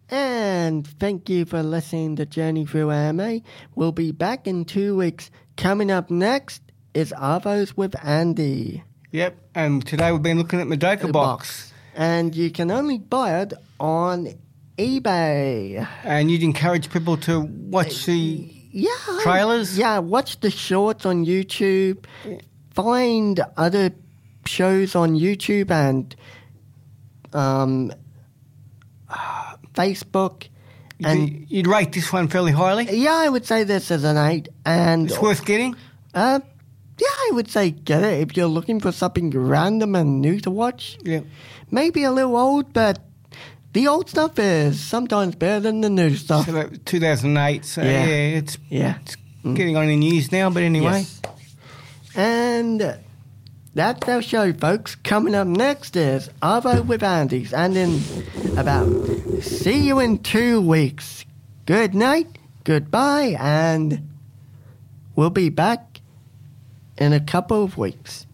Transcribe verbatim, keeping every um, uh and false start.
And thank you for listening to Journey Through Anime. We'll be back in two weeks. Coming up next is Arvos with Andy. Yep, and today we've been looking at Madoka Box. And you can only buy it on eBay. And you'd encourage people to watch the yeah, trailers? Yeah, watch the shorts on YouTube. Find other shows on YouTube and um, Facebook. And you'd rate this one fairly highly? Yeah, I would say this is an eight. And it's worth getting? Uh, yeah, I would say get it if you're looking for something random and new to watch. Yeah. Maybe a little old, but the old stuff is sometimes better than the new stuff. So that two thousand eight, so yeah, yeah it's, yeah. it's mm. getting on in years now, but anyway. Yes. And that's our show, folks. Coming up next is Arvo with Andy's, and in about see you in two weeks. Good night, goodbye, and we'll be back in a couple of weeks.